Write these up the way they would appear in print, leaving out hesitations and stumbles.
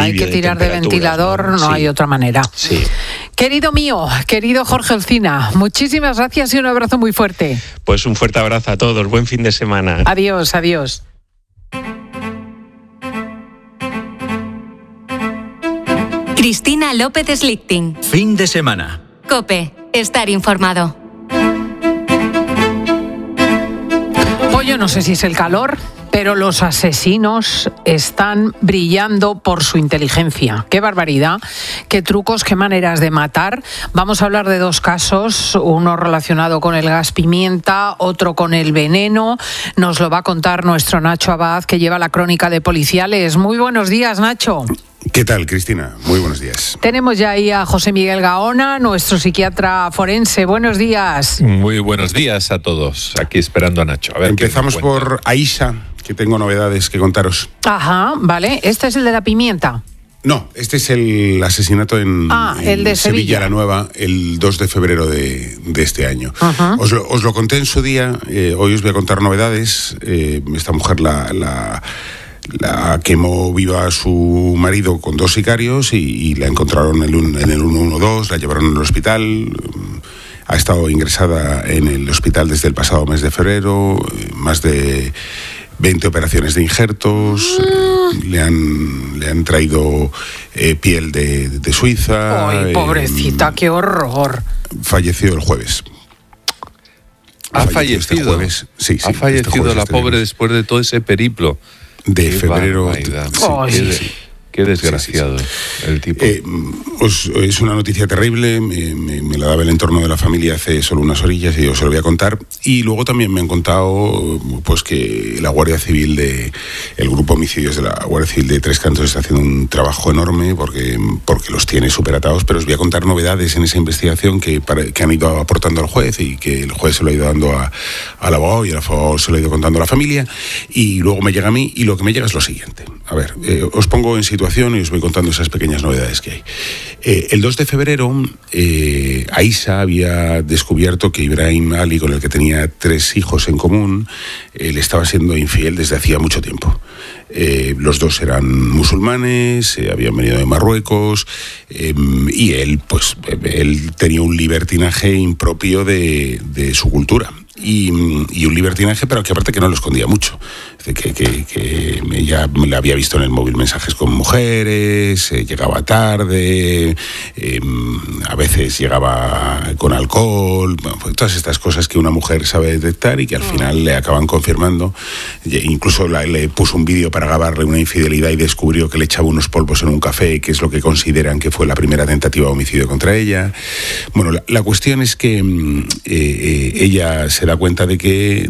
hay que tirar de ventilador, no hay otra manera. Sí. Querido mío, querido Jorge Olcina, muchísimas gracias y un abrazo muy fuerte. Pues un fuerte abrazo a todos, buen fin de semana. Adiós, adiós. Cristina López Slichting. Fin de semana. COPE. Estar informado. Pues yo no sé si es el calor, pero los asesinos están brillando por su inteligencia. ¡Qué barbaridad! ¡Qué trucos, qué maneras de matar! Vamos a hablar de dos casos, uno relacionado con el gas pimienta, otro con el veneno. Nos lo va a contar nuestro Nacho Abad, que lleva la crónica de Policiales. Muy buenos días, Nacho. ¿Qué tal, Cristina? Muy buenos días. Tenemos ya ahí a José Miguel Gaona, nuestro psiquiatra forense. Buenos días. Muy buenos días a todos. Aquí esperando a Nacho. A ver, empezamos por Aisha, que tengo novedades que contaros. Ajá, vale. ¿Este es el de la pimienta? No, este es el asesinato en el de Sevilla la Nueva, el 2 de febrero de este año. Uh-huh. Os lo conté en su día, hoy os voy a contar novedades. Esta mujer la quemó viva a su marido con dos sicarios y la encontraron en el 112, la llevaron al hospital. Ha estado ingresada en el hospital desde el pasado mes de febrero, más de 20 operaciones de injertos, le han traído piel de Suiza. ¡Ay, pobrecita, qué horror! Falleció el jueves. ¿Ha fallecido? Este jueves. Sí, ha fallecido este la pobre después de todo ese periplo. De febrero. Qué desgraciado el tipo. Es una noticia terrible, me la daba el entorno de la familia hace solo unas orillas y yo se lo voy a contar. Y luego también me han contado pues que la Guardia Civil el grupo homicidios de la Guardia Civil de Tres Cantos está haciendo un trabajo enorme porque los tiene superatados, pero os voy a contar novedades en esa investigación que han ido aportando al juez y que el juez se lo ha ido dando al abogado y el abogado se lo ha ido contando a la familia y luego me llega a mí y lo que me llega es lo siguiente. A ver, os pongo en situación y os voy contando esas pequeñas novedades que hay. El 2 de febrero, Aisha había descubierto que Ibrahim Ali, con el que tenía 3 hijos en común, le estaba siendo infiel desde hacía mucho tiempo. Los dos eran musulmanes, habían venido de Marruecos, y él tenía un libertinaje impropio de su cultura. Y un libertinaje, pero que aparte que no lo escondía mucho. Que ella le había visto en el móvil mensajes con mujeres, llegaba tarde, a veces llegaba con alcohol, pues todas estas cosas que una mujer sabe detectar y que al final le acaban confirmando. Incluso le puso un vídeo para grabarle una infidelidad y descubrió que le echaba unos polvos en un café, que es lo que consideran que fue la primera tentativa de homicidio contra ella. Bueno, la cuestión es que ella se da cuenta de que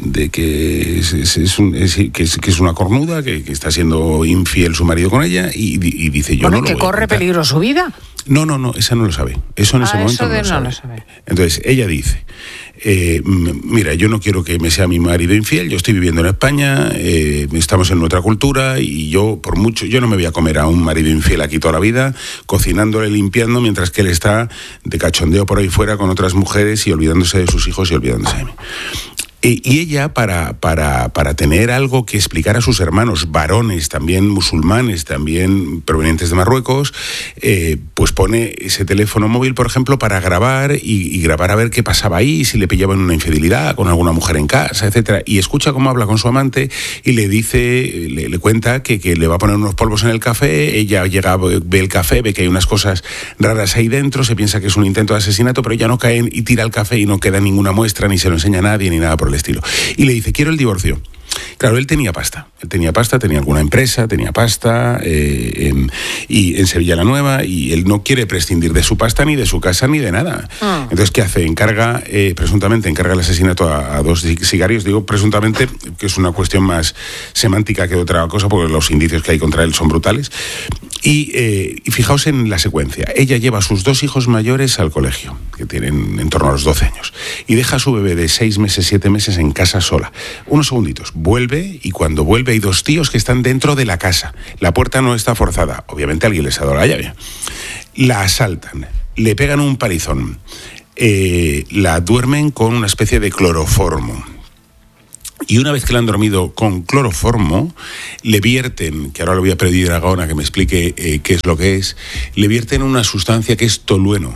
es una cornuda, que está siendo infiel su marido con ella y dice yo no lo voy a que corre peligro su vida. No, esa no lo sabe. Eso en ese momento no lo sabe. Entonces ella dice, mira, yo no quiero que me sea mi marido infiel, yo estoy viviendo en España, estamos en otra cultura y yo no me voy a comer a un marido infiel aquí toda la vida, cocinándole, limpiando, mientras que él está de cachondeo por ahí fuera con otras mujeres y olvidándose de sus hijos y olvidándose de mí. Y ella, para tener algo que explicar a sus hermanos, varones, también musulmanes, también provenientes de Marruecos, pues pone ese teléfono móvil, por ejemplo, para grabar y grabar a ver qué pasaba ahí, si le pillaban una infidelidad con alguna mujer en casa, etcétera. Y escucha cómo habla con su amante y le dice, le cuenta que le va a poner unos polvos en el café. Ella llega, ve el café, ve que hay unas cosas raras ahí dentro, se piensa que es un intento de asesinato, pero ella no cae y tira el café y no queda ninguna muestra, ni se lo enseña a nadie, ni nada por el estilo. Y le dice, quiero el divorcio. Claro, él tenía pasta, tenía alguna empresa, tenía pasta y en Sevilla la Nueva, y él no quiere prescindir de su pasta, ni de su casa, ni de nada. Entonces, ¿qué hace? Presuntamente encarga el asesinato a 2 sicarios. Digo presuntamente, que es una cuestión más semántica que otra cosa, porque los indicios que hay contra él son brutales. Y fijaos en la secuencia. Ella lleva a sus 2 hijos mayores al colegio, que tienen en torno a los 12 años, y deja a su bebé de 6 meses, 7 meses en casa sola. Unos segunditos. Vuelve, y cuando vuelve hay 2 tíos que están dentro de la casa. La puerta no está forzada. Obviamente alguien les ha dado la llave. La asaltan, le pegan un palizón, la duermen con una especie de cloroformo. Y una vez que la han dormido con cloroformo, le vierten, que ahora le voy a pedir a Gaona que me explique qué es lo que es, le vierten una sustancia que es tolueno.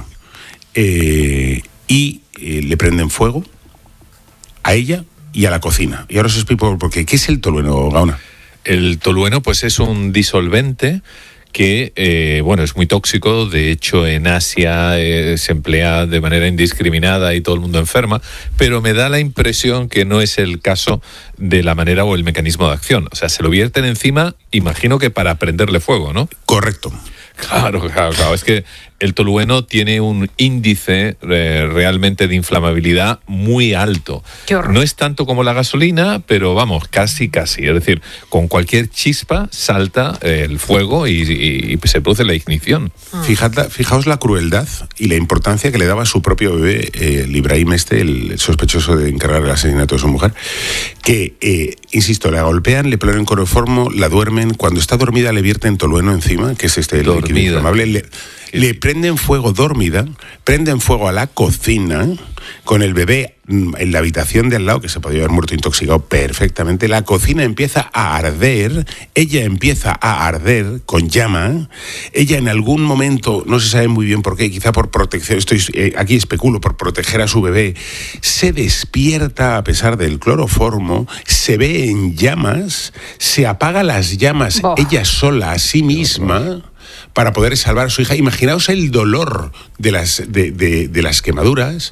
Y le prenden fuego a ella y a la cocina. Y ahora os explico por qué. ¿Qué es el tolueno, Gaona? El tolueno pues es un disolvente que es muy tóxico. De hecho, en Asia se emplea de manera indiscriminada y todo el mundo enferma, pero me da la impresión que no es el caso de la manera o el mecanismo de acción. O sea, se lo vierten encima, imagino que para prenderle fuego, ¿no? Correcto. Claro. Es que el tolueno tiene un índice realmente de inflamabilidad muy alto. No es tanto como la gasolina, pero vamos, casi. Es decir, con cualquier chispa salta el fuego y se produce la ignición. Fijaos la crueldad y la importancia que le daba a su propio bebé, el Ibrahim el sospechoso de encargar el asesinato de su mujer, que, insisto, la golpean, le ponen cloroformo, la duermen, cuando está dormida le vierten tolueno encima, que es este líquido inflamable, le prenden fuego dormida, prenden fuego a la cocina, con el bebé en la habitación de al lado, que se podía haber muerto intoxicado perfectamente. La cocina empieza a arder, ella empieza a arder con llama, ella en algún momento, no se sabe muy bien por qué, quizá por protección, aquí especulo, por proteger a su bebé, se despierta a pesar del cloroformo, se ve en llamas, se apaga las llamas ella sola a sí misma, para poder salvar a su hija. Imaginaos el dolor de las quemaduras,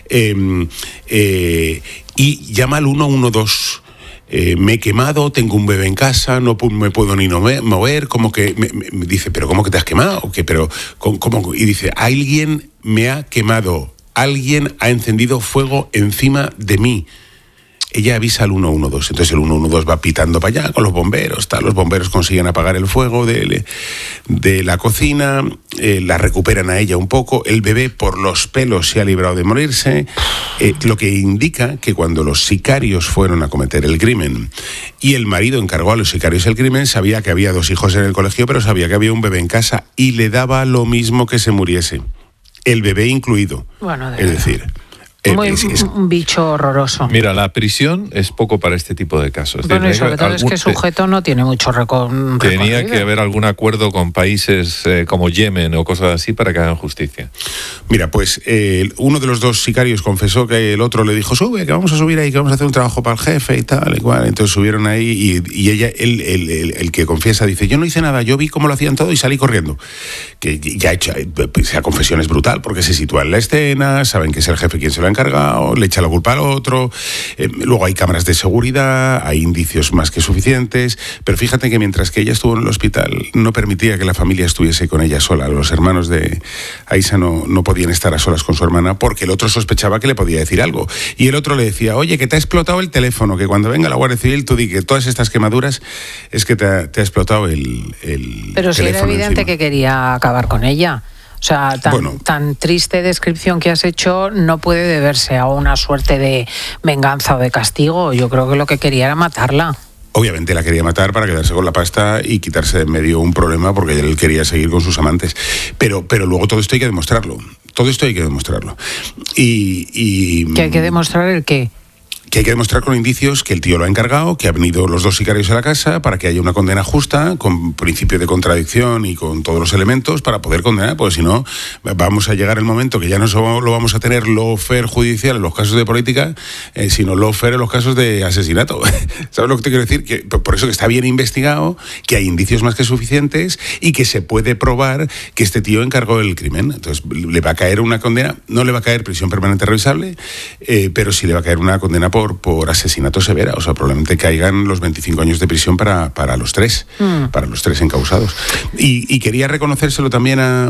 y llama al 112. Me he quemado, tengo un bebé en casa, no me puedo ni mover, como que me dice, pero ¿cómo que te has quemado? Pero ¿cómo? Y dice, alguien me ha quemado, alguien ha encendido fuego encima de mí. Ella avisa al 112, entonces el 112 va pitando para allá con los bomberos, los bomberos consiguen apagar el fuego de la cocina, la recuperan a ella un poco, el bebé por los pelos se ha librado de morirse, lo que indica que cuando los sicarios fueron a cometer el crimen y el marido encargó a los sicarios el crimen, sabía que había 2 hijos en el colegio, pero sabía que había un bebé en casa y le daba lo mismo que se muriese, el bebé incluido, es decir... un bicho horroroso. Mira, la prisión es poco para este tipo de casos. Bueno, y sobre todo es que el sujeto no tiene mucho recorrido. Tenía que haber algún acuerdo con países como Yemen o cosas así para que hagan justicia. Mira, pues uno de los 2 sicarios confesó que el otro le dijo, sube, que vamos a subir ahí, que vamos a hacer un trabajo para el jefe y tal, igual. Entonces subieron ahí y ella, el que confiesa, dice, yo no hice nada, yo vi cómo lo hacían todo y salí corriendo. Que ya ha hecho, esa confesión es brutal, porque se sitúa en la escena, saben que es el jefe quien se lo ha encargado, le echa la culpa al otro, luego hay cámaras de seguridad, hay indicios más que suficientes, pero fíjate que mientras que ella estuvo en el hospital no permitía que la familia estuviese con ella sola. Los hermanos de Aisha no podían estar a solas con su hermana porque el otro sospechaba que le podía decir algo, y el otro le decía, oye, que te ha explotado el teléfono, que cuando venga la Guardia Civil tú di que todas estas quemaduras es que te ha explotado el pero sí, era evidente encima. Que quería acabar con ella. O sea, tan triste descripción que has hecho no puede deberse a una suerte de venganza o de castigo. Yo creo que lo que quería era matarla. Obviamente la quería matar para quedarse con la pasta y quitarse de en medio un problema, porque él quería seguir con sus amantes. Pero luego todo esto hay que demostrarlo. Y ¿Que hay que demostrar el qué? Que hay que demostrar con indicios que el tío lo ha encargado, que han venido los 2 sicarios a la casa para que haya una condena justa, con principio de contradicción y con todos los elementos para poder condenar, porque si no, vamos a llegar el momento que ya no solo lo vamos a tener lawfare judicial en los casos de política, sino lawfare en los casos de asesinato. ¿Sabes lo que te quiero decir? Que por eso que está bien investigado, que hay indicios más que suficientes y que se puede probar que este tío encargó el crimen. Entonces, le va a caer una condena, no le va a caer prisión permanente revisable, pero sí le va a caer una condena por asesinato severa. O sea, probablemente caigan los 25 años de prisión para los 3, para los 3 encausados. Y quería reconocérselo también a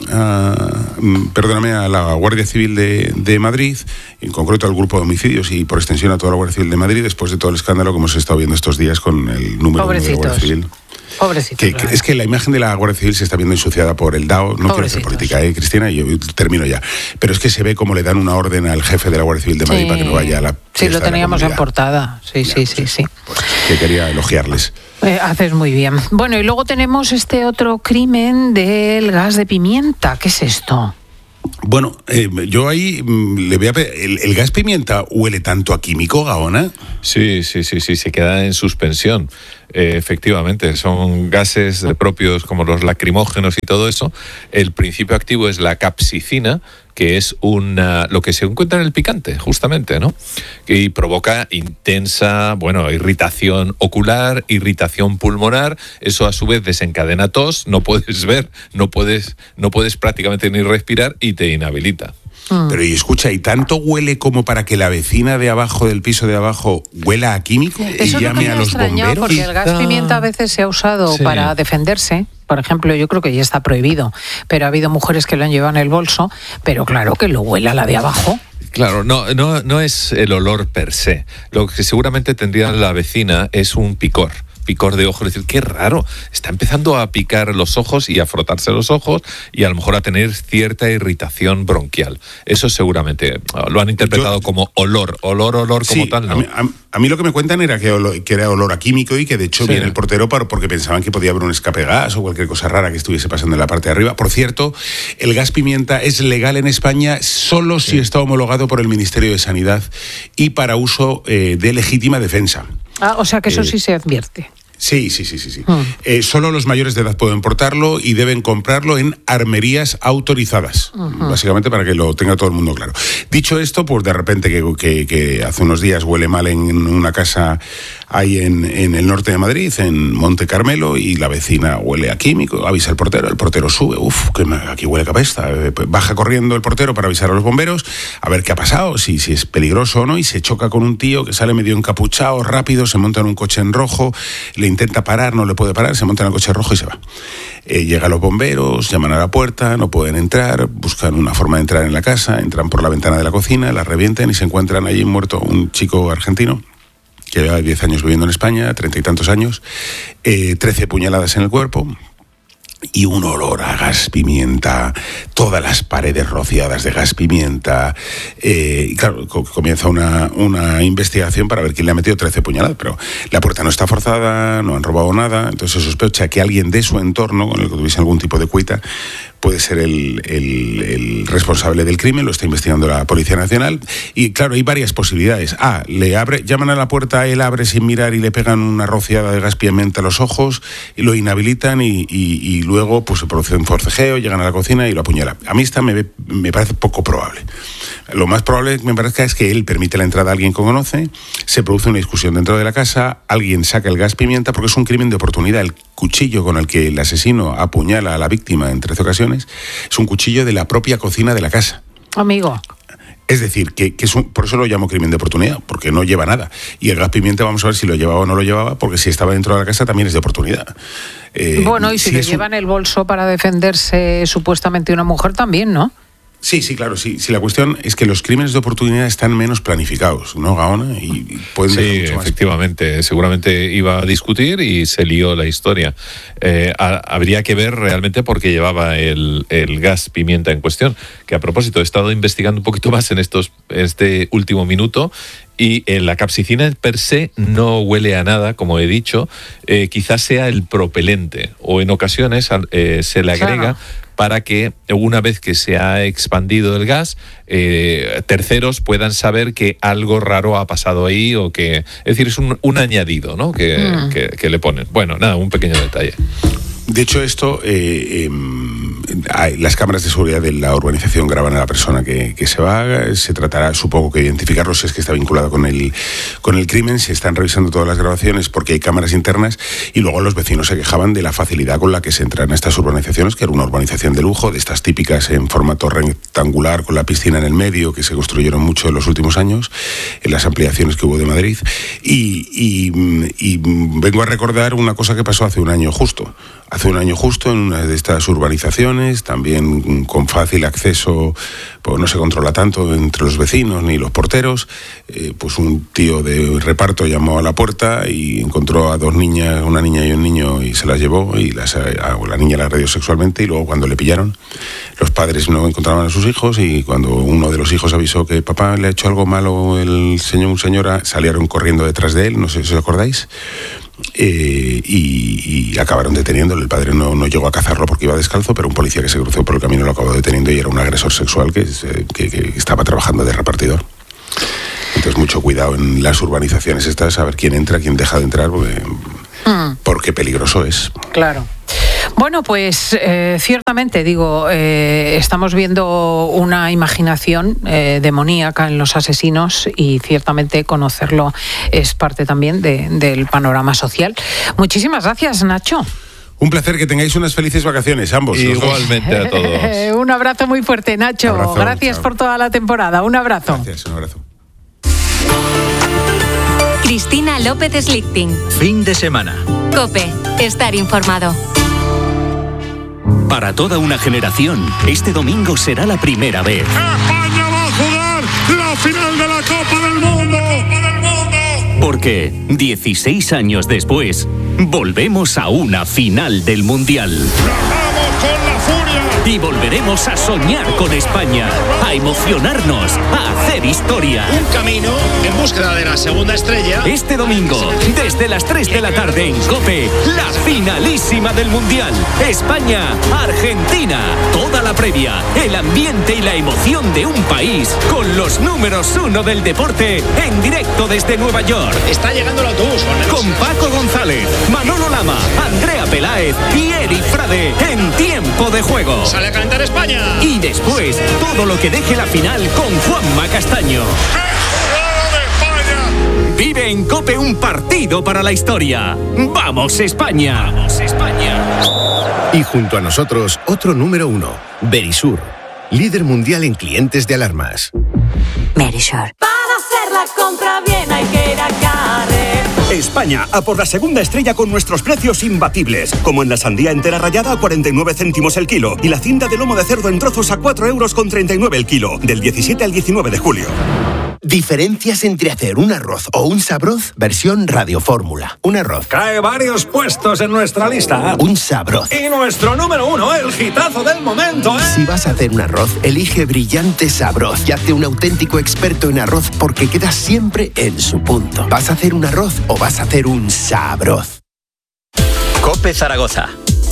la Guardia Civil de Madrid, en concreto al grupo de homicidios y por extensión a toda la Guardia Civil de Madrid, después de todo el escándalo que hemos estado viendo estos días con el número 1 de la Guardia Civil. Pobrecitos. Es que la imagen de la Guardia Civil se está viendo ensuciada por el DAO. No quiero hacer política, Cristina, y yo termino ya. Pero es que se ve cómo le dan una orden al jefe de la Guardia Civil de Madrid para que no vaya a la... Sí, lo teníamos en portada. Sí. Pues, que quería elogiarles. Haces muy bien. Bueno, y luego tenemos este otro crimen del gas de pimienta. ¿Qué es esto? Bueno, yo ahí le voy a pedir, ¿el gas pimienta huele tanto a químico, Gaona? Sí, se queda en suspensión. Efectivamente, son gases propios como los lacrimógenos y todo eso. El principio activo es la capsicina, que es lo que se encuentra en el picante, justamente, ¿no? Y provoca intensa, irritación ocular, irritación pulmonar. Eso a su vez desencadena tos, no puedes ver, no puedes prácticamente ni respirar y te inhabilita. Pero y escucha, ¿y tanto huele como para que la vecina de abajo, del piso de abajo, huela a químico y llame a los bomberos? Porque el gas pimienta a veces se ha usado para defenderse. Por ejemplo, yo creo que ya está prohibido, pero ha habido mujeres que lo han llevado en el bolso, pero claro que lo huela la de abajo. Claro, no es el olor per se. Lo que seguramente tendría la vecina es un picor de ojos, es decir, qué raro, está empezando a picar los ojos y a frotarse los ojos y a lo mejor a tener cierta irritación bronquial. Eso seguramente lo han interpretado como olor como tal, ¿no? A mí lo que me cuentan era que era olor a químico y que de hecho viene el portero porque pensaban que podía haber un escape de gas o cualquier cosa rara que estuviese pasando en la parte de arriba. Por cierto, el gas pimienta es legal en España solo si está homologado por el Ministerio de Sanidad y para uso de legítima defensa. O sea que eso sí se advierte. Sí. Solo los mayores de edad pueden portarlo y deben comprarlo en armerías autorizadas, básicamente para que lo tenga todo el mundo claro. Dicho esto, pues de repente que hace unos días huele mal en una casa ahí en el norte de Madrid, en Monte Carmelo, y la vecina huele a químico, avisa al portero, el portero sube, que aquí huele capesta, baja corriendo el portero para avisar a los bomberos, a ver qué ha pasado, si es peligroso o no, y se choca con un tío que sale medio encapuchado, rápido, se monta en un coche en rojo, le intenta parar, no le puede parar, se monta en el coche rojo y se va. Llegan los bomberos, llaman a la puerta, no pueden entrar, buscan una forma de entrar en la casa, entran por la ventana de la cocina, la revientan y se encuentran allí muerto un chico argentino que lleva 10 años viviendo en España, 30 y tantos años, 13 puñaladas en el cuerpo y un olor a gas pimienta, todas las paredes rociadas de gas pimienta. Y claro, comienza una investigación para ver quién le ha metido 13 puñaladas, pero la puerta no está forzada, no han robado nada, entonces se sospecha que alguien de su entorno, con el que tuviese algún tipo de cuita, puede ser el responsable del crimen, lo está investigando la Policía Nacional, y claro, hay varias posibilidades. Llaman a la puerta, él abre sin mirar y le pegan una rociada de gas pimienta a los ojos, y lo inhabilitan y luego pues se produce un forcejeo, llegan a la cocina y lo apuñalan. A mí esta me parece poco probable. Lo más probable que me parezca es que él permite la entrada a alguien que conoce, se produce una discusión dentro de la casa, alguien saca el gas pimienta porque es un crimen de oportunidad. El cuchillo con el que el asesino apuñala a la víctima en 13 ocasiones es un cuchillo de la propia cocina de la casa. Amigo. Es decir, que por eso lo llamo crimen de oportunidad, porque no lleva nada. Y el gas pimienta vamos a ver si lo llevaba o no lo llevaba, porque si estaba dentro de la casa también es de oportunidad. Y si le llevan el bolso para defenderse supuestamente una mujer también, ¿no? Sí, claro, sí. La cuestión es que los crímenes de oportunidad están menos planificados, ¿no, Gaona? Y pueden dejar mucho más. Efectivamente. Seguramente iba a discutir y se lió la historia. Habría que ver realmente por qué llevaba el gas pimienta en cuestión. Que a propósito, he estado investigando un poquito más en este último minuto. Y la capsicina per se no huele a nada, como he dicho. Quizás sea el propelente, o en ocasiones se le agrega para que una vez que se ha expandido el gas, terceros puedan saber que algo raro ha pasado ahí, o que, es decir, es un añadido, ¿no? que le ponen. Bueno, nada, un pequeño detalle. De hecho, esto, las cámaras de seguridad de la urbanización graban a la persona que se va. Se tratará, supongo, que identificarlo si es que está vinculado con el crimen. Se están revisando todas las grabaciones porque hay cámaras internas, y luego los vecinos se quejaban de la facilidad con la que se entran a estas urbanizaciones, que era una urbanización de lujo, de estas típicas en formato rectangular con la piscina en el medio, que se construyeron mucho en los últimos años, en las ampliaciones que hubo de Madrid. Y vengo a recordar una cosa que pasó hace un año justo. Hace un año justo, en una de estas urbanizaciones, también con fácil acceso, pues no se controla tanto entre los vecinos ni los porteros, pues un tío de reparto llamó a la puerta y encontró a dos niñas, una niña y un niño, y se las llevó, y la niña la agredió sexualmente, y luego cuando le pillaron, los padres no encontraban a sus hijos, y cuando uno de los hijos avisó que papá le ha hecho algo malo señora, salieron corriendo detrás de él, no sé si os acordáis. y acabaron deteniéndolo. El padre no llegó a cazarlo porque iba descalzo, pero un policía que se cruzó por el camino lo acabó deteniendo y era un agresor sexual que estaba trabajando de repartidor. Entonces mucho cuidado en las urbanizaciones estas, a ver quién entra, quién deja de entrar, porque peligroso es. Claro. Bueno, pues ciertamente, estamos viendo una imaginación demoníaca en los asesinos y ciertamente conocerlo es parte también del panorama social. Muchísimas gracias, Nacho. Un placer, que tengáis unas felices vacaciones, ambos. Igualmente a todos. Un abrazo muy fuerte, Nacho. Abrazo, gracias por toda la temporada. Un abrazo. Gracias, un abrazo. Cristina López Slichting. Fin de semana. COPE. Estar informado. Para toda una generación, este domingo será la primera vez. España va a jugar la final de la Copa del Mundo. Porque 16 años después, volvemos a una final del Mundial. ¡Vamos con la furia! Y volveremos a soñar con España, a emocionarnos, a hacer historia. Un camino en búsqueda de la segunda estrella. Este domingo, desde las 3 de la tarde en COPE, la finalísima del Mundial. España-Argentina. Toda la previa, el ambiente y la emoción de un país con los números 1 del deporte en directo desde Nueva York. Está llegando el autobús. Con Paco González, Manolo Lama, Andrea Peláez y Eri Frade en tiempo de juego. Sale a cantar España. Y después, todo lo que deje la final con Juanma Castaño. Vive en COPE un partido para la historia. ¡Vamos, España! ¡Vamos, España! Y junto a nosotros, otro número 1, Verisur, líder mundial en clientes de alarmas. Verisur. Para hacer la compra bien hay que ir a Carrer. España, a por la segunda estrella con nuestros precios imbatibles. Como en la sandía entera rallada a 49 céntimos el kilo y la cinta de lomo de cerdo en trozos a 4,39 € el kilo. Del 17 al 19 de julio. Diferencias entre hacer un arroz o un sabroz, versión radiofórmula. Un arroz. Cae varios puestos en nuestra lista. Un sabroz. Y nuestro número 1, el hitazo del momento, ¿eh? Si vas a hacer un arroz, elige Brillante Sabroz y hazte un auténtico experto en arroz porque quedas siempre en su punto. ¿Vas a hacer un arroz o vas a hacer un sabroz? COPE Zaragoza.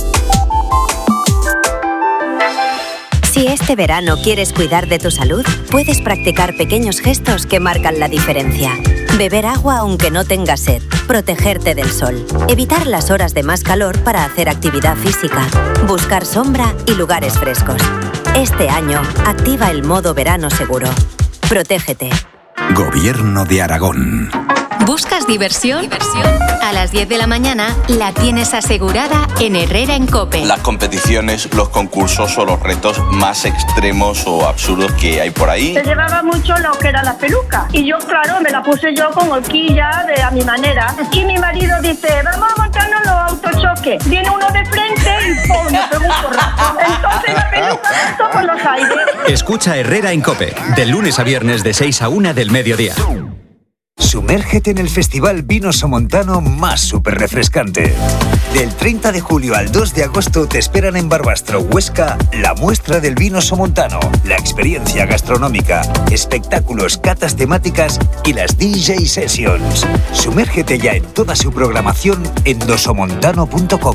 Si este verano quieres cuidar de tu salud, puedes practicar pequeños gestos que marcan la diferencia. Beber agua aunque no tengas sed, protegerte del sol, evitar las horas de más calor para hacer actividad física, buscar sombra y lugares frescos. Este año, activa el modo verano seguro. Protégete. Gobierno de Aragón. ¿Buscas diversión? A las 10 de la mañana la tienes asegurada en Herrera en COPE. Las competiciones, los concursos o los retos más extremos o absurdos que hay por ahí. Se llevaba mucho lo que era la peluca. Y yo, claro, me la puse yo con horquilla a mi manera. Y mi marido dice, vamos a montarnos los autochoques. Viene uno de frente y ¡pum! Me pegó un porrazo. Entonces la peluca saltó por los aires. Escucha Herrera en COPE, de lunes a viernes de 6 a 1 del mediodía. Sumérgete en el festival vino somontano más súper refrescante. Del 30 de julio al 2 de agosto te esperan en Barbastro, Huesca, la muestra del vino somontano, la experiencia gastronómica, espectáculos, catas temáticas y las DJ Sessions. Sumérgete ya en toda su programación en dosomontano.com.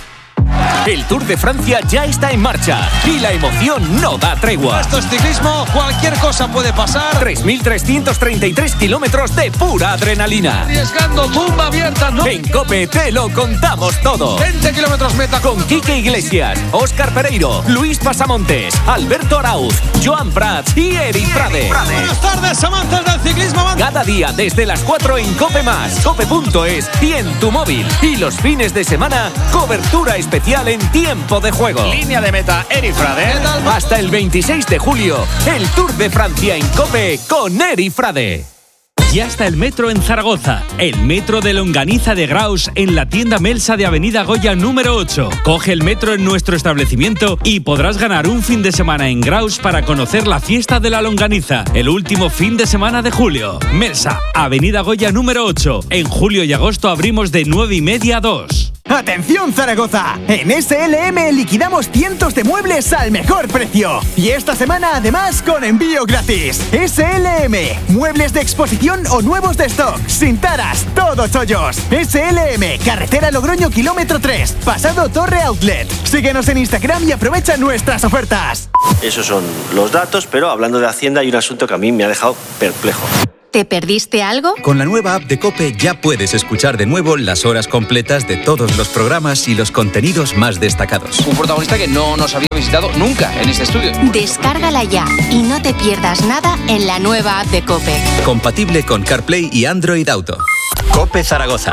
El Tour de Francia ya está en marcha y la emoción no da tregua. Esto es ciclismo, cualquier cosa puede pasar. 3.333 kilómetros de pura adrenalina. Arriesgando, tumba abierta, ¿no? En COPE te lo contamos todo. 20 kilómetros meta. Con Quique Iglesias, Óscar Pereiro, Luis Pasamontes, Alberto Arauz, Joan Prats y Eri Frade. Buenas tardes, amantes del ciclismo. Cada día desde las 4 en COPE+, cope.es y en tu móvil. Y los fines de semana, cobertura especial en tiempo de juego. Línea de meta, Eri Frade. Hasta el 26 de julio, el Tour de Francia en COPE con Eri Frade. Ya está el metro en Zaragoza, el metro de Longaniza de Graus en la tienda Melsa de Avenida Goya número 8. Coge el metro en nuestro establecimiento y podrás ganar un fin de semana en Graus para conocer la fiesta de la longaniza, el último fin de semana de julio. Melsa, Avenida Goya número 8. En julio y agosto abrimos de 9:30 a 2. ¡Atención Zaragoza! En SLM liquidamos cientos de muebles al mejor precio. Y esta semana además con envío gratis. SLM, muebles de exposición o nuevos de stock. Sin taras, todo chollos. SLM, carretera Logroño kilómetro 3, pasado Torre Outlet. Síguenos en Instagram y aprovecha nuestras ofertas. Esos son los datos, pero hablando de Hacienda hay un asunto que a mí me ha dejado perplejo. ¿Te perdiste algo? Con la nueva app de COPE ya puedes escuchar de nuevo las horas completas de todos los programas y los contenidos más destacados. Un protagonista que no nos había visitado nunca en este estudio. Descárgala ya y no te pierdas nada en la nueva app de COPE. Compatible con CarPlay y Android Auto. COPE Zaragoza.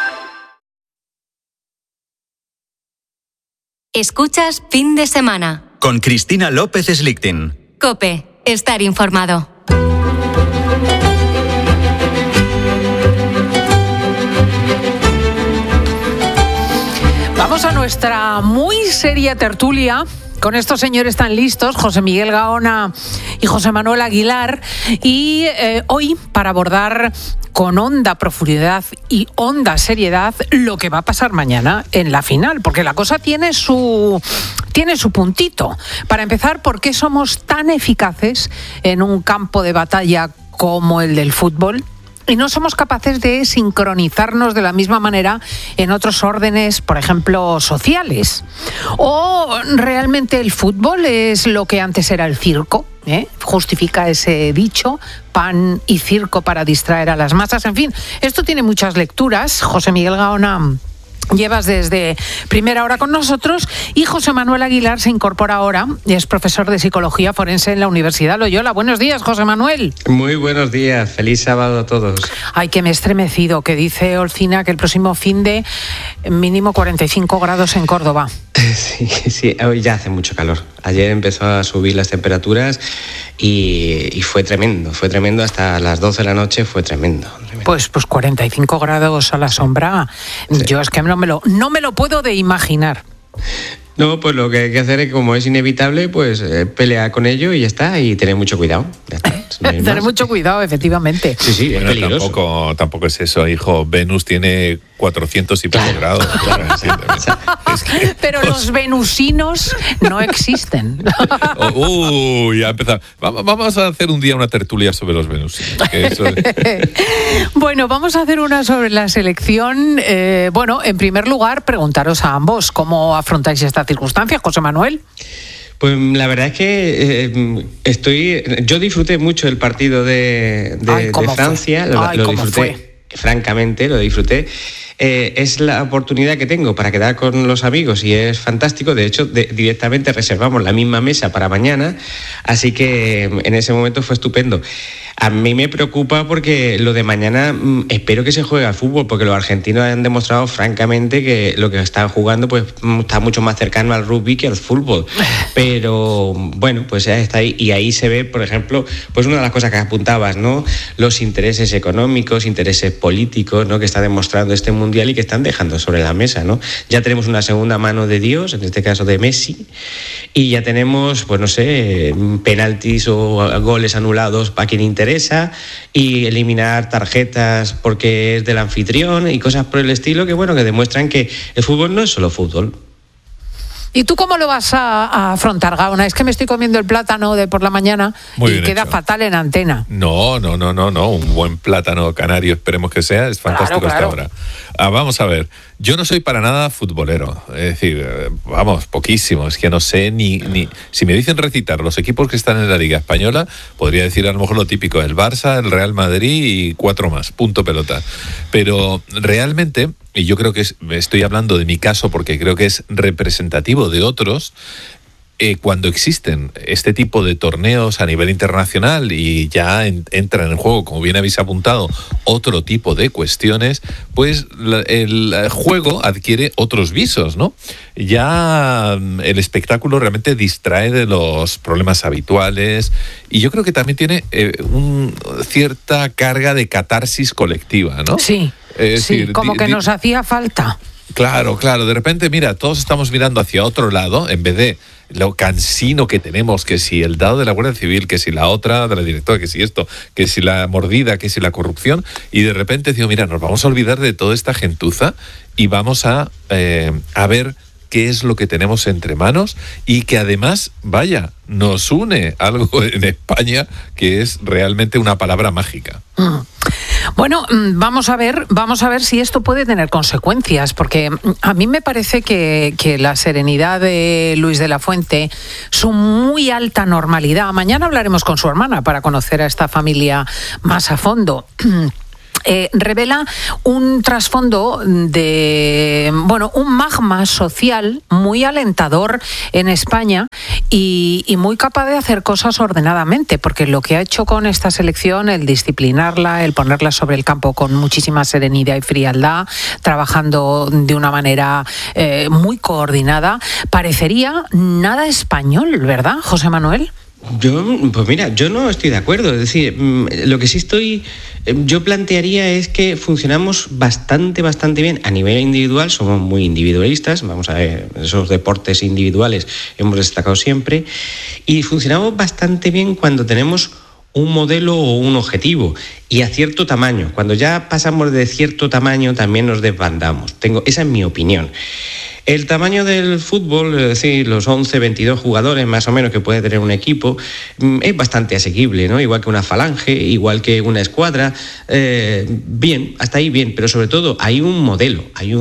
Escuchas Fin de Semana. Con Cristina López Slichting. COPE. Estar informado. Vamos a nuestra muy seria tertulia con estos señores tan listos, José Miguel Gaona y José Manuel Aguilar, y hoy para abordar con honda profundidad y honda seriedad lo que va a pasar mañana en la final, porque la cosa tiene su puntito. Para empezar, ¿por qué somos tan eficaces en un campo de batalla como el del fútbol? Y no somos capaces de sincronizarnos de la misma manera en otros órdenes, por ejemplo, sociales. ¿O realmente el fútbol es lo que antes era el circo? Justifica ese dicho, pan y circo para distraer a las masas. En fin, esto tiene muchas lecturas. José Miguel Gaona, llevas desde primera hora con nosotros, y José Manuel Aguilar se incorpora ahora y es profesor de Psicología Forense en la Universidad Loyola. Buenos días, José Manuel. Muy buenos días, feliz sábado a todos. Ay, que me he estremecido, que dice Olcina que el próximo fin de mínimo 45 grados en Córdoba. Sí, hoy ya hace mucho calor. Ayer empezó a subir las temperaturas y fue tremendo hasta las 12 de la noche, fue tremendo. Pues 45 grados a la sombra, sí. Yo es que no me lo puedo de imaginar. No, pues lo que hay que hacer es, como es inevitable, pues pelear con ello y ya está, y tener mucho cuidado. Ya está. Tener mucho cuidado, efectivamente. Sí, bueno, es peligroso. Tampoco es eso, hijo. Venus tiene 400 y pico grados. Claro, Pero los venusinos no existen. Ya empezamos. Vamos a hacer un día una tertulia sobre los venusinos. Bueno, vamos a hacer una sobre la selección. En primer lugar, preguntaros a ambos cómo afrontáis esta circunstancia, José Manuel. Pues la verdad es que yo disfruté mucho el partido de Francia, lo disfruté, francamente lo disfruté. Es la oportunidad que tengo para quedar con los amigos y es fantástico. De hecho, directamente reservamos la misma mesa para mañana, así que en ese momento fue estupendo. A mí me preocupa porque lo de mañana espero que se juegue al fútbol, porque los argentinos han demostrado francamente que lo que están jugando pues está mucho más cercano al rugby que al fútbol. Pero bueno, pues ya está ahí, y ahí se ve, por ejemplo, pues una de las cosas que apuntabas, ¿no? Los intereses económicos, intereses políticos, ¿no? Que está demostrando este mundial y que están dejando sobre la mesa, ¿no? Ya tenemos una segunda mano de Dios, en este caso de Messi, y ya tenemos, pues no sé, penaltis o goles anulados para quien interesa, y eliminar tarjetas porque es del anfitrión y cosas por el estilo que demuestran que el fútbol no es solo fútbol. ¿Y tú cómo lo vas a afrontar, Gaona? Es que me estoy comiendo el plátano de por la mañana y queda fatal en antena. No. Un buen plátano canario, esperemos que sea. Es fantástico hasta ahora. Vamos a ver. Yo no soy para nada futbolero. Es decir, poquísimo. Es que no sé ni... Si me dicen recitar los equipos que están en la Liga Española, podría decir a lo mejor lo típico: el Barça, el Real Madrid y 4 más. Punto pelota. Pero realmente, y yo creo que estoy hablando de mi caso porque creo que es representativo de otros, cuando existen este tipo de torneos a nivel internacional y ya entran en juego, como bien habéis apuntado, otro tipo de cuestiones, pues el juego adquiere otros visos, ¿no? Ya el espectáculo realmente distrae de los problemas habituales, y yo creo que también tiene cierta carga de catarsis colectiva, ¿no? Sí, sí, decir, como que nos hacía falta. Claro, de repente, mira, todos estamos mirando hacia otro lado, en vez de lo cansino que tenemos, que si el dado de la Guardia Civil, que si la otra de la directora, que si esto, que si la mordida, que si la corrupción, y de repente digo, mira, nos vamos a olvidar de toda esta gentuza y vamos a ver qué es lo que tenemos entre manos y que además, vaya, nos une algo en España que es realmente una palabra mágica. Bueno, vamos a ver si esto puede tener consecuencias, porque a mí me parece que la serenidad de Luis de la Fuente, su muy alta normalidad, mañana hablaremos con su hermana para conocer a esta familia más a fondo. Revela un trasfondo de, un magma social muy alentador en España y muy capaz de hacer cosas ordenadamente, porque lo que ha hecho con esta selección, el disciplinarla, el ponerla sobre el campo con muchísima serenidad y frialdad, trabajando de una manera muy coordinada, parecería nada español, ¿verdad, José Manuel? Yo no estoy de acuerdo. Es decir, lo que sí yo plantearía es que funcionamos bastante bien a nivel individual, somos muy individualistas, vamos a ver, esos deportes individuales hemos destacado siempre, y funcionamos bastante bien cuando tenemos un modelo o un objetivo y a cierto tamaño. Cuando ya pasamos de cierto tamaño también nos desbandamos. Esa es mi opinión. El tamaño del fútbol, es decir, los 11, 22 jugadores más o menos que puede tener un equipo, es bastante asequible, ¿no? Igual que una falange, igual que una escuadra, bien, hasta ahí bien, pero sobre todo hay un modelo, hay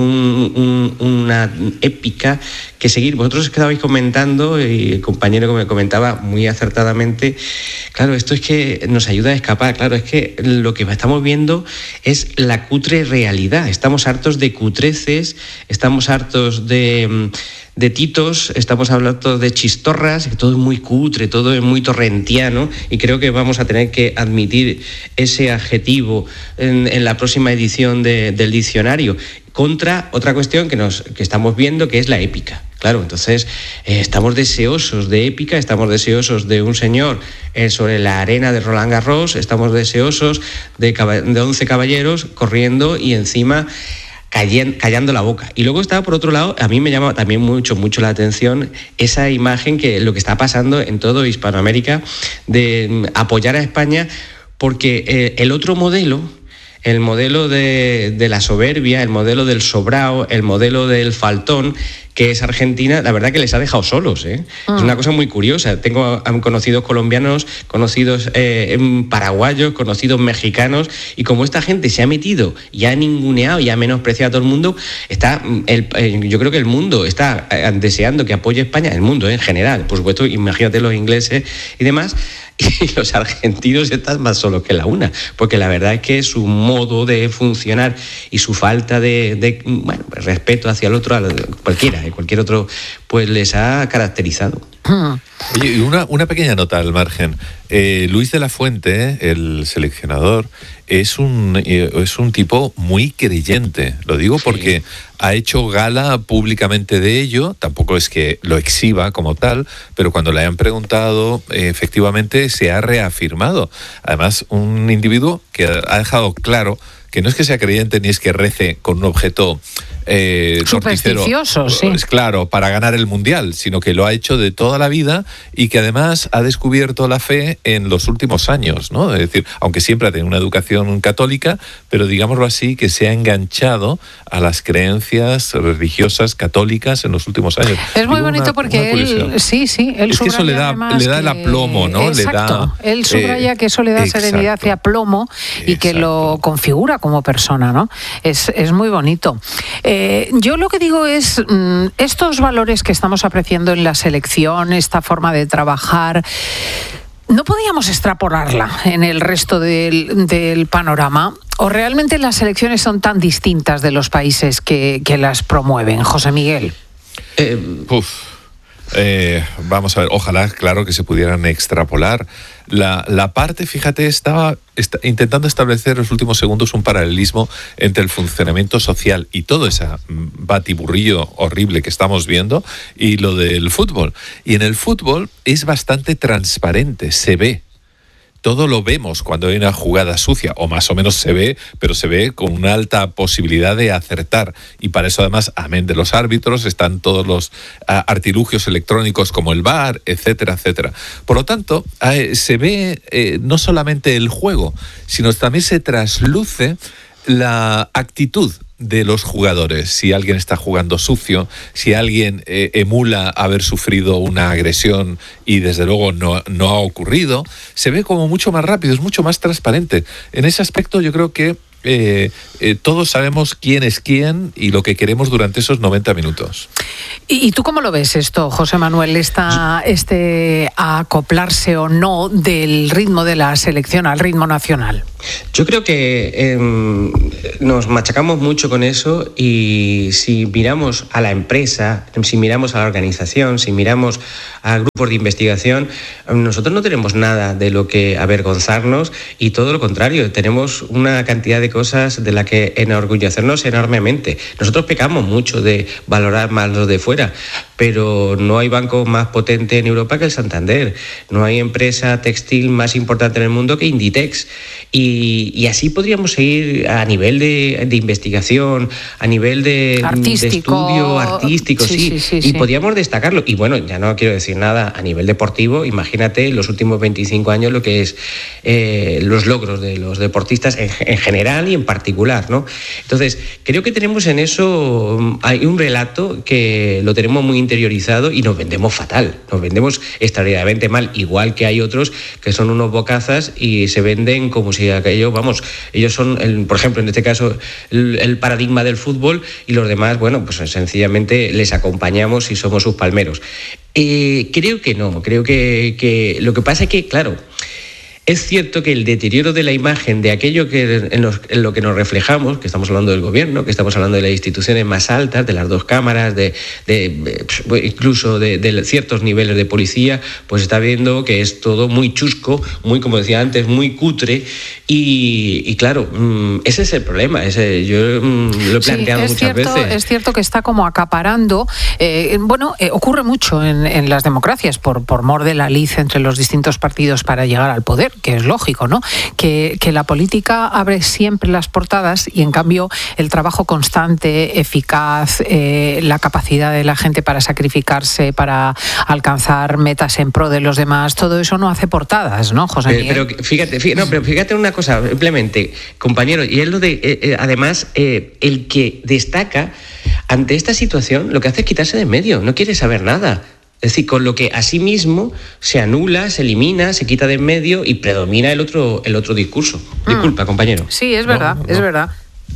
una épica que seguir. Vosotros estabais comentando, y el compañero que me comentaba muy acertadamente, claro, esto es que nos ayuda a escapar, claro, es que lo que estamos viendo es la cutre realidad, estamos hartos de cutreces, estamos hartos de titos, estamos hablando de chistorras, que todo es muy cutre, todo es muy torrentiano, y creo que vamos a tener que admitir ese adjetivo en la próxima edición del diccionario, contra otra cuestión que estamos viendo, que es la épica. Claro, entonces estamos deseosos de épica, estamos deseosos de un señor sobre la arena de Roland Garros, estamos deseosos de 11 caballeros corriendo y encima callando la boca. Y luego está, por otro lado, a mí me llama también mucho la atención esa imagen que lo que está pasando en todo Hispanoamérica de apoyar a España, porque el otro modelo, el modelo de la soberbia, el modelo del sobrao, el modelo del faltón, que es Argentina, la verdad que les ha dejado solos, ¿eh? Es una cosa muy curiosa. Tengo conocidos colombianos, conocidos paraguayos, conocidos mexicanos, y como esta gente se ha metido y ha ninguneado y ha menospreciado a todo el mundo, yo creo que el mundo está deseando que apoye a España, el mundo en general, por supuesto, imagínate los ingleses y demás, y los argentinos están más solos que la una, porque la verdad es que su modo de funcionar y su falta de respeto hacia el otro, cualquier otro, pues les ha caracterizado. Oye, y una pequeña nota al margen. Luis de la Fuente, el seleccionador, es un tipo muy creyente. Lo digo porque ha hecho gala públicamente de ello. Tampoco es que lo exhiba como tal, pero cuando le han preguntado, efectivamente se ha reafirmado. Además, un individuo que ha dejado claro que no es que sea creyente ni es que rece con un objeto supersticioso, sí. Es claro, para ganar el Mundial, sino que lo ha hecho de toda la vida y que además ha descubierto la fe en los últimos años, ¿no? Es decir, aunque siempre ha tenido una educación católica, pero digámoslo así, que se ha enganchado a las creencias religiosas católicas en los últimos años. Es muy bonito porque él, sí, él es que eso le da el aplomo, ¿no? Exacto. Él subraya que eso le da serenidad y aplomo y que lo configura como persona, ¿no? Es muy bonito. Yo lo que digo es, estos valores que estamos apreciando en la selección, esta forma de trabajar, ¿no podíamos extrapolarla en el resto del panorama? ¿O realmente las selecciones son tan distintas de los países que las promueven? José Miguel. Vamos a ver, ojalá, claro, que se pudieran extrapolar. La parte, fíjate, estaba intentando establecer en los últimos segundos un paralelismo entre el funcionamiento social y todo ese batiburrillo horrible que estamos viendo y lo del fútbol. Y en el fútbol es bastante transparente, se ve. todo lo vemos cuando hay una jugada sucia, o más o menos se ve, pero se ve con una alta posibilidad de acertar. Y para eso, además, amén de los árbitros, están todos los artilugios electrónicos como el VAR, etcétera, etcétera. Por lo tanto, se ve no solamente el juego, sino también se trasluce la actitud de los jugadores. Si alguien está jugando sucio, si alguien emula haber sufrido una agresión y desde luego no ha ocurrido, se ve como mucho más rápido, es mucho más transparente. En ese aspecto yo creo que todos sabemos quién es quién y lo que queremos durante esos 90 minutos. ¿Y tú cómo lo ves esto, José Manuel? ¿Acoplarse o no del ritmo de la selección al ritmo nacional? Yo creo que nos machacamos mucho con eso, y si miramos a la empresa, si miramos a la organización, si miramos a grupos de investigación, nosotros no tenemos nada de lo que avergonzarnos, y todo lo contrario, tenemos una cantidad de cosas de la que enorgullecernos enormemente. Nosotros pecamos mucho de valorar más los de fuera, pero no hay banco más potente en Europa que el Santander, no hay empresa textil más importante en el mundo que Inditex, y así podríamos seguir a nivel de investigación, a nivel de estudio artístico, sí, y podríamos destacarlo. Y bueno, ya no quiero decir nada a nivel deportivo, imagínate en los últimos 25 años lo que es los logros de los deportistas en general y en particular, ¿no? Entonces, creo que tenemos en eso, hay un relato que lo tenemos muy interiorizado y nos vendemos fatal, nos vendemos extraordinariamente mal, igual que hay otros que son unos bocazas y se venden como si aquello, vamos, ellos son, por ejemplo, en este caso, el paradigma del fútbol, y los demás, bueno, pues sencillamente les acompañamos y somos sus palmeros. Creo que no, creo que lo que pasa es que, claro, es cierto que el deterioro de la imagen de aquello en lo que nos reflejamos, que estamos hablando del gobierno, que estamos hablando de las instituciones más altas, de las dos cámaras, incluso de ciertos niveles de policía, pues está viendo que es todo muy chusco, muy, como decía antes, muy cutre, y claro, ese es el problema. Yo lo he planteado muchas veces. Es cierto que está como acaparando. Ocurre mucho en las democracias por mor de la lid entre los distintos partidos para llegar al poder, que es lógico, ¿no? Que la política abre siempre las portadas, y en cambio el trabajo constante, eficaz, la capacidad de la gente para sacrificarse, para alcanzar metas en pro de los demás, todo eso no hace portadas, ¿no, José Miguel? Pero fíjate una cosa, simplemente, compañero, y es lo de, además, el que destaca ante esta situación, lo que hace es quitarse de en medio, no quiere saber nada. Es decir, con lo que a sí mismo se anula, se elimina, se quita de en medio y predomina el otro discurso. Disculpa, compañero. Sí, es verdad, es verdad.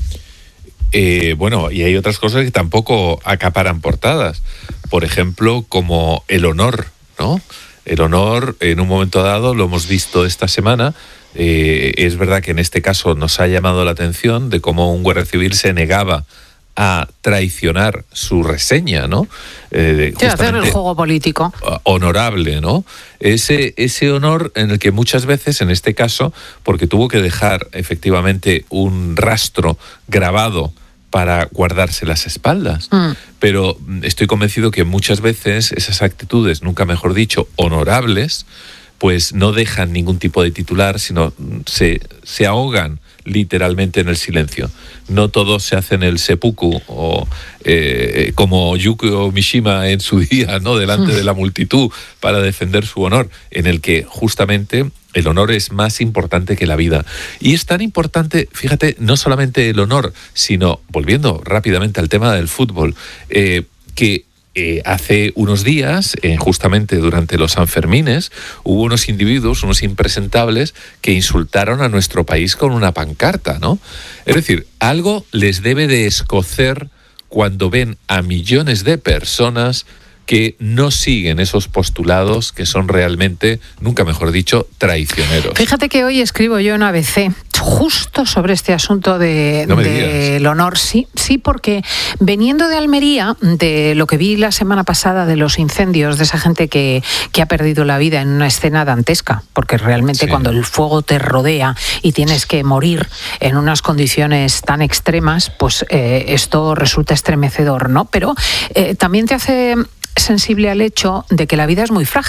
Y hay otras cosas que tampoco acaparan portadas. Por ejemplo, como el honor, ¿no? El honor, en un momento dado, lo hemos visto esta semana. Es verdad que en este caso nos ha llamado la atención de cómo un guardia civil se negaba a traicionar su reseña, ¿no? Hacer el juego político. Honorable, ¿no? Ese honor en el que muchas veces, en este caso, porque tuvo que dejar efectivamente un rastro grabado para guardarse las espaldas. Pero estoy convencido que muchas veces esas actitudes, nunca mejor dicho, honorables, pues no dejan ningún tipo de titular, sino se ahogan literalmente en el silencio. No todos se hacen el seppuku o como Yukio Mishima en su día, ¿no? Delante de la multitud para defender su honor, en el que justamente el honor es más importante que la vida. Y es tan importante, fíjate, no solamente el honor, sino, volviendo rápidamente al tema del fútbol, que hace unos días, justamente durante los Sanfermines, hubo unos individuos, unos impresentables, que insultaron a nuestro país con una pancarta, ¿no? Es decir, algo les debe de escocer cuando ven a millones de personas que no siguen esos postulados que son realmente, nunca mejor dicho, traicioneros. Fíjate que hoy escribo yo en ABC justo sobre este asunto del honor. Sí, porque veniendo de Almería, de lo que vi la semana pasada de los incendios, de esa gente que ha perdido la vida en una escena dantesca, porque realmente cuando el fuego te rodea y tienes que morir en unas condiciones tan extremas, pues esto resulta estremecedor, ¿no? Pero también te hace sensible al hecho de que la vida es muy frágil.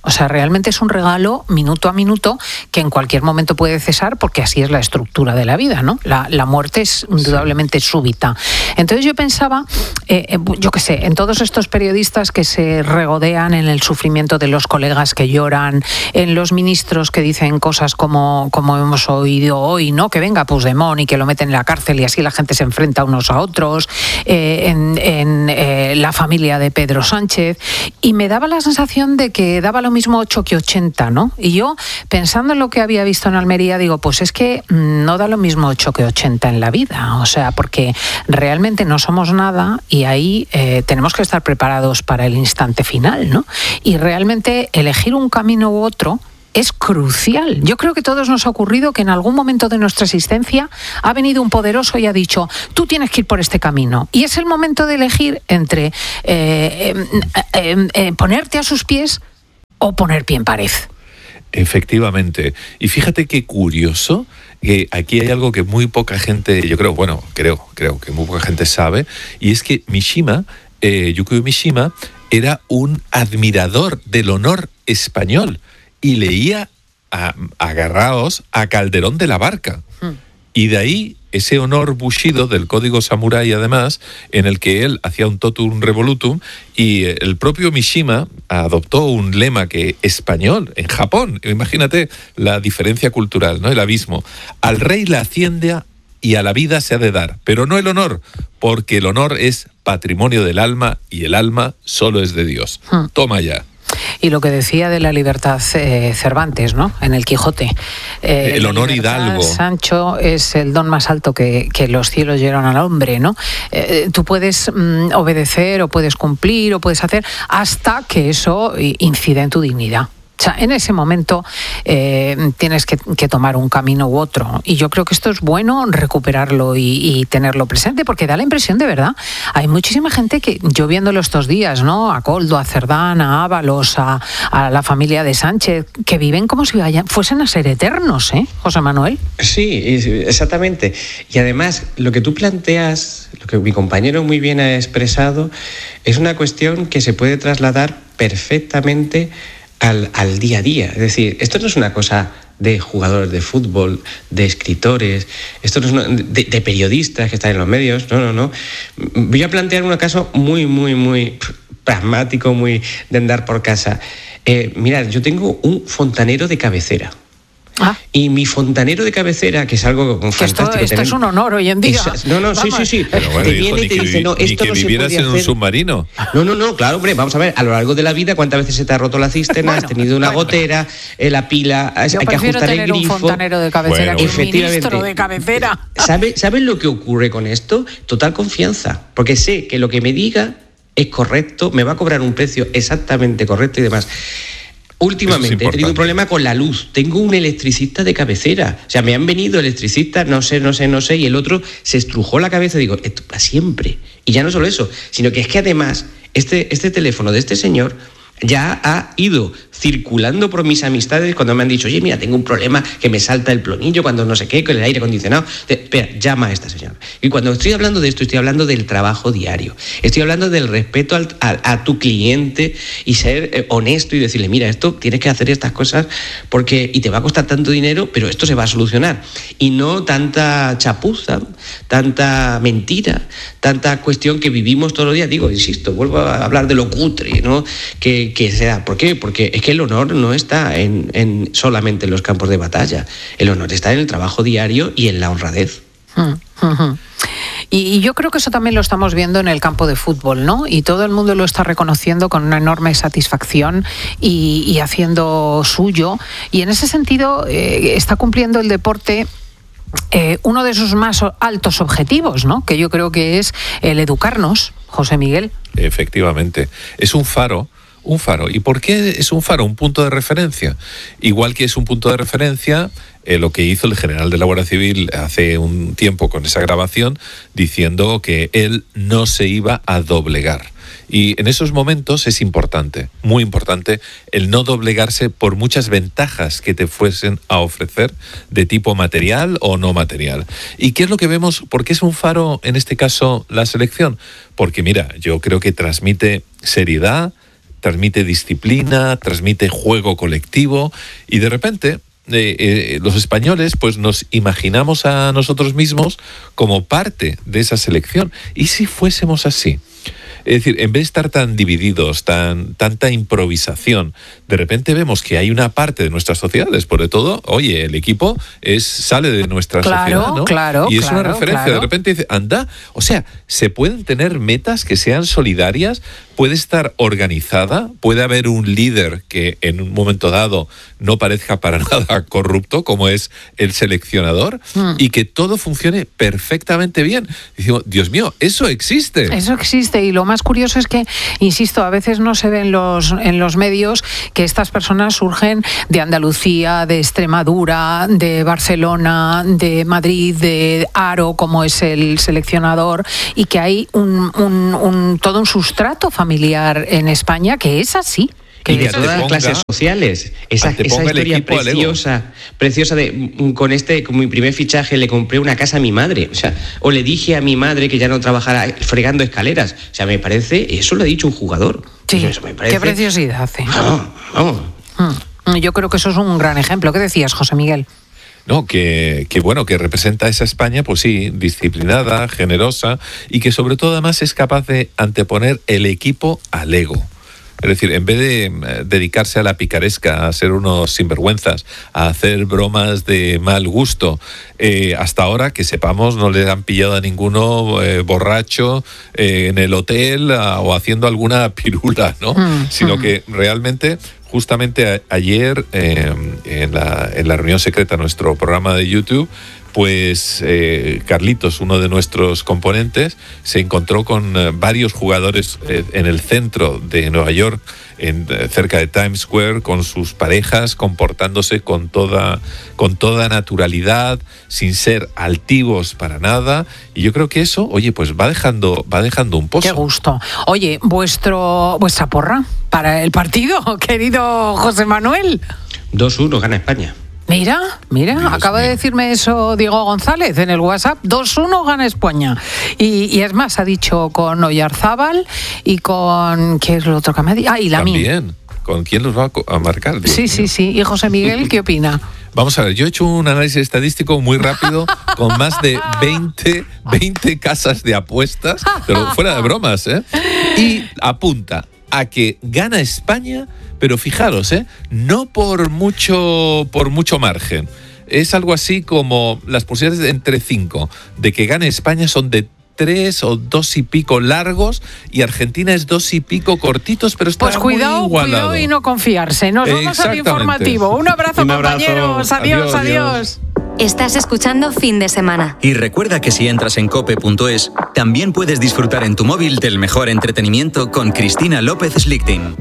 O sea, realmente es un regalo minuto a minuto que en cualquier momento puede cesar porque así es la estructura de la vida, ¿no? La muerte es indudablemente súbita. Entonces yo pensaba, yo qué sé, en todos estos periodistas que se regodean en el sufrimiento de los colegas que lloran, en los ministros que dicen cosas como hemos oído hoy, ¿no? Que venga Puigdemont y que lo meten en la cárcel y así la gente se enfrenta unos a otros, en la familia de Pedro Sánchez, y me daba la sensación de que daba lo mismo 8 que 80, ¿no? Y yo, pensando en lo que había visto en Almería, digo, pues es que no da lo mismo 8 que 80 en la vida, o sea, porque realmente no somos nada y ahí tenemos que estar preparados para el instante final, ¿no? Y realmente elegir un camino u otro es crucial. Yo creo que a todos nos ha ocurrido que en algún momento de nuestra existencia ha venido un poderoso y ha dicho, tú tienes que ir por este camino. Y es el momento de elegir entre ponerte a sus pies o poner pie en pared. Efectivamente. Y fíjate qué curioso, que aquí hay algo que muy poca gente, creo que muy poca gente sabe, y es que Yukio Mishima era un admirador del honor español y leía, agarraos, a Calderón de la Barca. Y de ahí ese honor bushido del código samurái, además, en el que él hacía un totum revolutum, y el propio Mishima adoptó un lema español en Japón. Imagínate la diferencia cultural, ¿no? El abismo. Al rey la hacienda y a la vida se ha de dar, pero no el honor, porque el honor es patrimonio del alma y el alma solo es de Dios. Toma ya. Y lo que decía de la libertad Cervantes, ¿no? En el Quijote. El honor hidalgo. Sancho es el don más alto que los cielos dieron al hombre, ¿no? Tú puedes obedecer o puedes cumplir o puedes hacer hasta que eso incida en tu dignidad. O sea, en ese momento tienes que tomar un camino u otro. Y yo creo que esto es bueno recuperarlo y tenerlo presente, porque da la impresión, de verdad, hay muchísima gente que, yo viéndolo estos días, ¿no? A Koldo, a Cerdán, a Ábalos, a la familia de Sánchez, que viven como si fuesen a ser eternos, ¿eh, José Manuel? Sí, exactamente. Y además, lo que tú planteas, lo que mi compañero muy bien ha expresado, es una cuestión que se puede trasladar perfectamente al día a día. Es decir, esto no es una cosa de jugadores de fútbol, de escritores, esto no es de periodistas que están en los medios, no. Voy a plantear un caso muy pragmático, muy de andar por casa. Mirad, yo tengo un fontanero de cabecera. Y mi fontanero de cabecera, que es algo fantástico. Esto es un honor hoy en día. Sí. Pero bueno, te viene y te dice, no, esto no se puede hacer. En un submarino. No, claro, hombre, vamos a ver, a lo largo de la vida, ¿cuántas veces se te ha roto la cisterna? Has tenido una gotera, la pila, hay que ajustar el grifo. Un fontanero de cabecera que un ministro de cabecera. ¿Sabes lo que ocurre con esto? Total confianza, porque sé que lo que me diga es correcto, me va a cobrar un precio exactamente correcto y demás. Últimamente he tenido un problema con la luz. Tengo un electricista de cabecera. O sea, me han venido electricistas, no sé, y el otro se estrujó la cabeza. Digo, esto para siempre. Y ya no solo eso, sino que es que además este teléfono de este señor ya ha ido circulando por mis amistades cuando me han dicho, oye, mira, tengo un problema que me salta el plonillo cuando no sé qué, con el aire acondicionado. Espera, llama a esta señora. Y cuando estoy hablando de esto, estoy hablando del trabajo diario. Estoy hablando del respeto a tu cliente y ser honesto y decirle, mira, esto tienes que hacer estas cosas y te va a costar tanto dinero, pero esto se va a solucionar. Y no tanta chapuza, tanta mentira, tanta cuestión que vivimos todos los días. Digo, insisto, vuelvo a hablar de lo cutre, ¿no? Que sea. ¿Por qué? Porque es que el honor no está solamente en los campos de batalla. El honor está en el trabajo diario y en la honradez. Y yo creo que eso también lo estamos viendo en el campo de fútbol, ¿no? Y todo el mundo lo está reconociendo con una enorme satisfacción y haciendo suyo. Y en ese sentido está cumpliendo el deporte uno de sus más altos objetivos, ¿no? Que yo creo que es el educarnos, José Miguel. Efectivamente. Es un faro. ¿Y por qué es un faro? Un punto de referencia. Igual que es un punto de referencia lo que hizo el general de la Guardia Civil hace un tiempo con esa grabación, diciendo que él no se iba a doblegar. Y en esos momentos es importante, muy importante, el no doblegarse por muchas ventajas que te fuesen a ofrecer de tipo material o no material. ¿Y qué es lo que vemos? ¿Por qué es un faro en este caso la selección? Porque mira, yo creo que transmite seriedad, transmite disciplina, transmite juego colectivo y de repente los españoles pues nos imaginamos a nosotros mismos como parte de esa selección. ¿Y si fuésemos así? Es decir, en vez de estar tan divididos, tanta improvisación, de repente vemos que hay una parte de nuestras sociedades, sobre todo, oye, el equipo sale de nuestra sociedad, ¿no? Claro, y es una referencia. Claro. De repente dice, anda, o sea, se pueden tener metas que sean solidarias, puede estar organizada, puede haber un líder que en un momento dado no parezca para nada corrupto, como es el seleccionador, y que todo funcione perfectamente bien. Y digo, Dios mío, eso existe. Eso existe, y lo más curioso es que, insisto, a veces no se ve en los medios que estas personas surgen de Andalucía, de Extremadura, de Barcelona, de Madrid, de Haro, como es el seleccionador, y que hay todo un sustrato familiar en España que es así. Y de todas las clases sociales. Esa historia preciosa de con mi primer fichaje le compré una casa a mi madre. O le dije a mi madre que ya no trabajara fregando escaleras. O sea, me parece, eso lo ha dicho un jugador. Sí, eso me parece, qué preciosidad. Vamos. Yo creo que eso es un gran ejemplo. ¿Qué decías, José Miguel? No, que representa a esa España, pues sí, disciplinada, generosa y que sobre todo además es capaz de anteponer el equipo al ego. Es decir, en vez de dedicarse a la picaresca, a ser unos sinvergüenzas, a hacer bromas de mal gusto, hasta ahora, que sepamos, no le han pillado a ninguno borracho en el hotel o haciendo alguna pirula, ¿no? Sino que realmente, justamente ayer, en la reunión secreta, nuestro programa de YouTube, pues Carlitos, uno de nuestros componentes, se encontró con varios jugadores en el centro de Nueva York, cerca de Times Square, con sus parejas, comportándose con toda naturalidad, sin ser altivos para nada. Y yo creo que eso, oye, pues va dejando un pozo. Qué gusto. Oye, vuestra porra para el partido, querido José Manuel. 2-1 gana España. Mira, Dios acaba de decirme eso Diego González en el WhatsApp. 2-1 gana España. Y es más, ha dicho con Oyarzábal y con... ¿Qué es lo otro que me ha dicho? Y Lamine. También. ¿Con quién los va a marcar? Dios mío. Sí. ¿Y José Miguel qué opina? Vamos a ver, yo he hecho un análisis estadístico muy rápido con más de 20 casas de apuestas, pero fuera de bromas, ¿eh? Y apunta a que gana España, pero fijaros, no por mucho margen. Es algo así como las posibilidades de entre 5 de que gane España son de 3 o 2 y pico largos y Argentina es 2 y pico cortitos, pero está muy igualado. Cuidado y no confiarse. Nos vamos al informativo. Un abrazo, compañeros. Adiós. Estás escuchando Fin de Semana. Y recuerda que si entras en cope.es, también puedes disfrutar en tu móvil del mejor entretenimiento con Cristina López Slichting.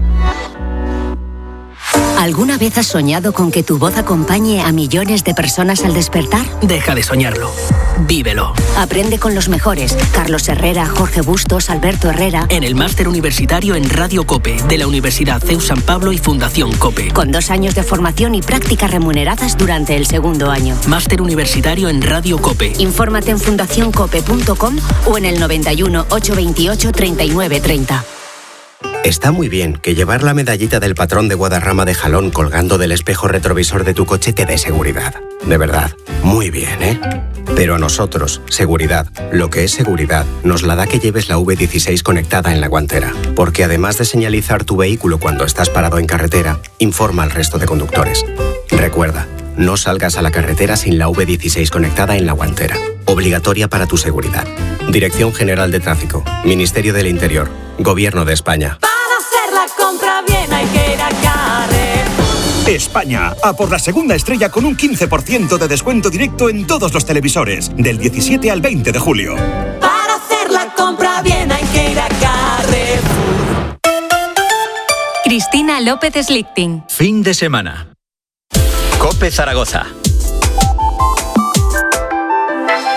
¿Alguna vez has soñado con que tu voz acompañe a millones de personas al despertar? Deja de soñarlo. Vívelo. Aprende con los mejores. Carlos Herrera, Jorge Bustos, Alberto Herrera. En el Máster Universitario en Radio COPE, de la Universidad CEU San Pablo y Fundación COPE. Con 2 años de formación y prácticas remuneradas durante el segundo año. Máster Universitario en Radio COPE. Infórmate en fundacioncope.com o en el 91 828 3930. Está muy bien que llevar la medallita del patrón de Guadarrama de Jalón colgando del espejo retrovisor de tu coche te dé seguridad. De verdad, muy bien, ¿eh? Pero a nosotros, seguridad, lo que es seguridad, nos la da que lleves la V16 conectada en la guantera. Porque además de señalizar tu vehículo cuando estás parado en carretera, informa al resto de conductores. Recuerda, no salgas a la carretera sin la V16 conectada en la guantera. Obligatoria para tu seguridad. Dirección General de Tráfico, Ministerio del Interior, Gobierno de España. Para hacer la compra bien hay que ir a Carrefour. España, a por la segunda estrella con un 15% de descuento directo en todos los televisores, del 17 al 20 de julio. Para hacer la compra bien hay que ir a Carrefour. Cristina López Slichting. Fin de semana. COPE Zaragoza.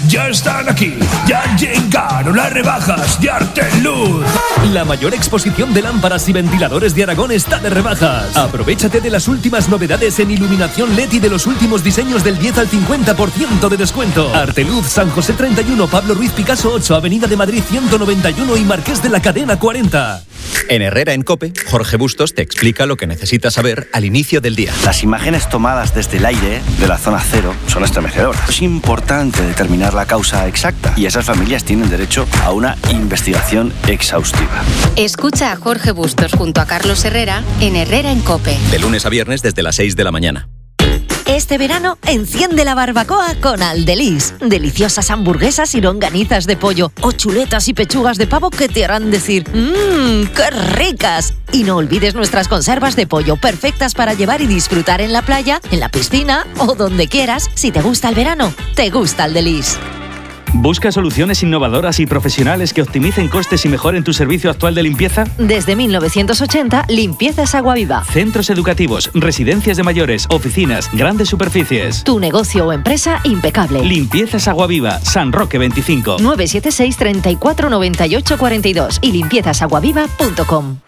ya están aquí. Ya llegaron las rebajas de Arteluz. La mayor exposición de lámparas y ventiladores de Aragón está de rebajas. Aprovechate de las últimas novedades en iluminación LED y de los últimos diseños del 10 al 50% de descuento. Arteluz, San José 31, Pablo Ruiz Picasso 8, Avenida de Madrid 191 y Marqués de la Cadena 40. En Herrera en COPE, Jorge Bustos te explica lo que necesitas saber al inicio del día. Las imágenes tomadas desde el aire de la zona cero son estremecedoras. Es importante determinar la causa exacta y esas familias tienen derecho a una investigación exhaustiva. Escucha a Jorge Bustos junto a Carlos Herrera en Herrera en COPE. De lunes a viernes desde las 6 de la mañana. Este verano, enciende la barbacoa con Aldelis. Deliciosas hamburguesas y longanizas de pollo o chuletas y pechugas de pavo que te harán decir ¡qué ricas! Y no olvides nuestras conservas de pollo, perfectas para llevar y disfrutar en la playa, en la piscina o donde quieras. Si te gusta el verano, te gusta Aldelis. ¿Busca soluciones innovadoras y profesionales que optimicen costes y mejoren tu servicio actual de limpieza? Desde 1980, Limpiezas Agua Viva. Centros educativos, residencias de mayores, oficinas, grandes superficies. Tu negocio o empresa impecable. Limpiezas Agua Viva, San Roque 25. 976 34 98 42 y limpiezasaguaviva.com.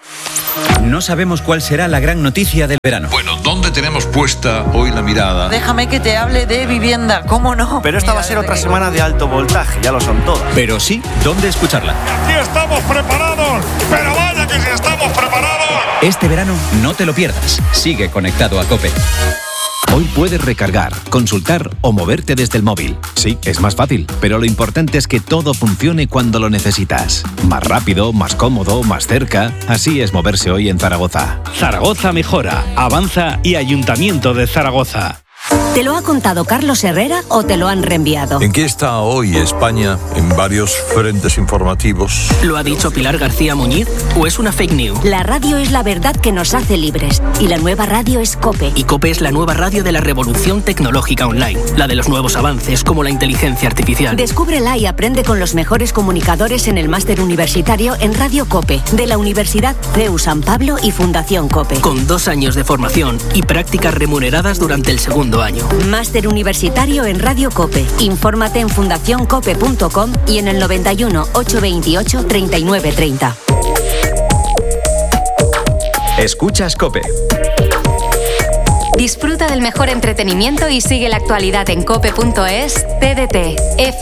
No sabemos cuál será la gran noticia del verano. Bueno, ¿dónde tenemos puesta hoy la mirada? Déjame que te hable de vivienda, ¿cómo no? Pero esta va a ser otra semana de alto voltaje, ya lo son todas. Pero sí, ¿dónde escucharla? Aquí estamos preparados, pero vaya que si estamos preparados. Este verano no te lo pierdas. Sigue conectado a COPE. Hoy puedes recargar, consultar o moverte desde el móvil. Sí, es más fácil, pero lo importante es que todo funcione cuando lo necesitas. Más rápido, más cómodo, más cerca. Así es moverse hoy en Zaragoza. Zaragoza mejora, avanza y Ayuntamiento de Zaragoza. ¿Te lo ha contado Carlos Herrera o te lo han reenviado? ¿En qué está hoy España en varios frentes informativos? ¿Lo ha dicho Pilar García Muñiz o es una fake news? La radio es la verdad que nos hace libres y la nueva radio es COPE. Y COPE es la nueva radio de la revolución tecnológica online, la de los nuevos avances como la inteligencia artificial. Descúbrela y aprende con los mejores comunicadores en el máster universitario en Radio COPE de la Universidad CEU San Pablo y Fundación COPE. Con 2 años de formación y prácticas remuneradas durante el segundo año. Máster universitario en Radio COPE. Infórmate en fundacioncope.com y en el 91 828 3930. Escuchas COPE. Disfruta del mejor entretenimiento y sigue la actualidad en cope.es, TDT,